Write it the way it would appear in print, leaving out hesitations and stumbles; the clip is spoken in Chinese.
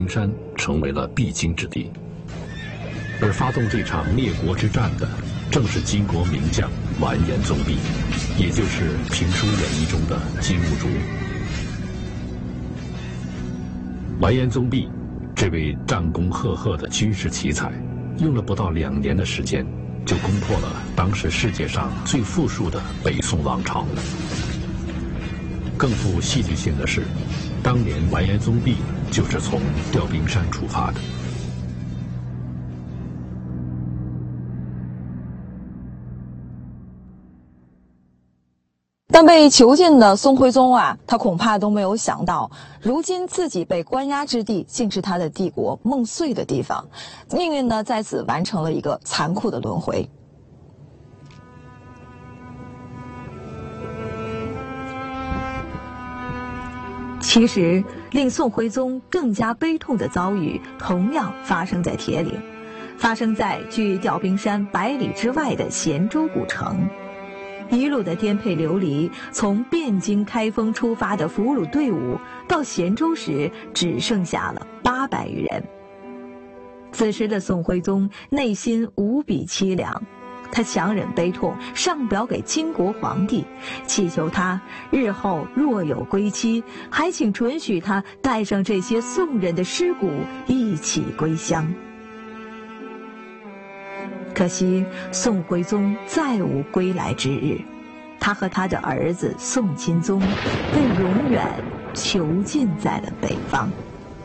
山成为了必经之地。而发动这场灭国之战的，正是金国名将完颜宗弼，也就是评书演义中的金兀术。完颜宗弼这位战功赫赫的军事奇才，用了不到2年的时间，就攻破了当时世界上最富庶的北宋王朝。更富戏剧性的是，当年完颜宗弼就是从调兵山出发的。 但被囚禁的宋徽宗啊，他恐怕都没有想到，如今自己被关押之地，竟是他的帝国梦碎的地方。命运呢，在此完成了一个残酷的轮回。其实，令宋徽宗更加悲痛的遭遇，同样发生在铁岭，发生在距调兵山100里之外的咸州古城。一路的颠沛流离，从汴京开封出发的俘虏队伍到咸州时，只剩下了800余人。此时的宋徽宗内心无比凄凉，他强忍悲痛，上表给金国皇帝，祈求他日后若有归期，还请准许他带上这些宋人的尸骨一起归乡。可惜宋徽宗再无归来之日，他和他的儿子宋钦宗被永远囚禁在了北方。